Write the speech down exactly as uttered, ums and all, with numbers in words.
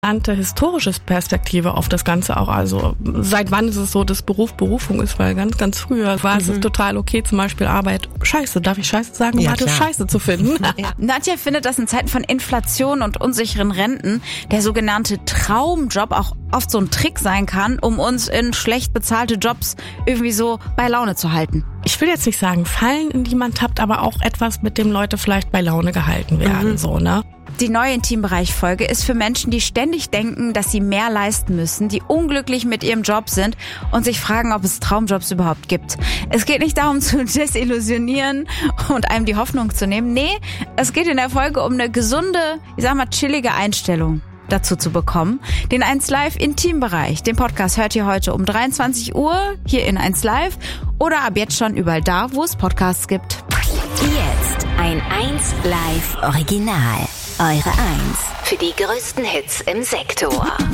historische Perspektive auf das Ganze auch. Also seit wann ist es so, dass Beruf Berufung ist? Weil ganz, ganz früher war mhm. es total okay, zum Beispiel Arbeit, Scheiße, darf ich Scheiße sagen, um ja, Arbeit Scheiße zu finden? Ja. Nadja findet, dass in Zeiten von Inflation und unsicheren Renten der sogenannte Traumjob auch oft so ein Trick sein kann, um uns in schlecht bezahlte Jobs irgendwie so bei Laune zu halten. Ich will jetzt nicht sagen, Fallen, in die man tappt, aber auch etwas, mit dem Leute vielleicht bei Laune gehalten werden, mhm. so, ne? Die neue Intimbereich-Folge ist für Menschen, die ständig denken, dass sie mehr leisten müssen, die unglücklich mit ihrem Job sind und sich fragen, ob es Traumjobs überhaupt gibt. Es geht nicht darum zu desillusionieren und einem die Hoffnung zu nehmen. Nee, es geht in der Folge um eine gesunde, ich sag mal chillige Einstellung dazu zu bekommen. Den eins Live Intimbereich, den Podcast hört ihr heute um dreiundzwanzig Uhr hier in eins Live oder ab jetzt schon überall da, wo es Podcasts gibt. Jetzt ein eins Live Original. Eure eins für die größten Hits im Sektor.